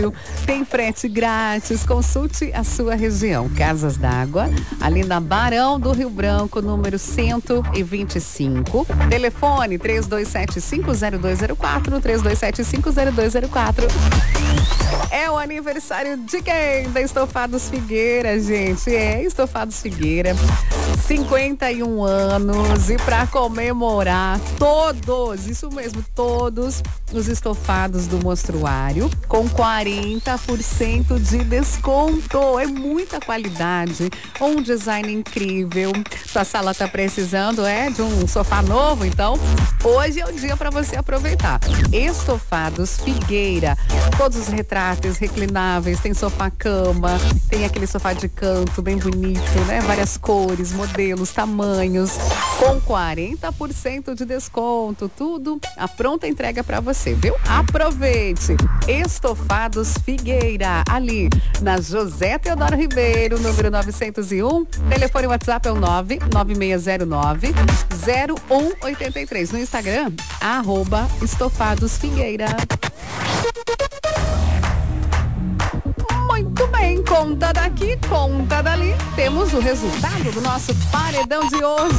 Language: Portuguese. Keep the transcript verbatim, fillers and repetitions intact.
Tem frete grátis, consulte a sua região. Casas d'Água, ali na Barão do Rio Branco, número cento e vinte e cinco. Telefone três dois sete cinco zero dois zero quatro, três dois sete cinco zero dois zero quatro. É o aniversário de quem? Da Estofados Figueira, gente. É, Estofados Figueira. cinquenta e um anos. E para comemorar, todos, isso mesmo, todos os estofados do mostruário com quarenta por cento de desconto. É muita qualidade, um design incrível. Sua sala tá precisando, é, de um sofá novo? Então, hoje é o dia para você aproveitar. Estofados Figueira. Todos os retráteis reclináveis, tem sofá-cama, tem aquele sofá de canto bem bonito, né? Várias cores, modelos, tamanhos, com quarenta por cento de desconto. Tudo a pronta entrega para você, viu? Aproveite! Estofados Figueira, ali na José Teodoro Ribeiro, número novecentos e um. Telefone WhatsApp é o nove nove seis zero nove zero um oito três. No Instagram, arroba Estofados Figueira. Muito bem, conta daqui, conta dali. Temos o resultado do nosso paredão de hoje.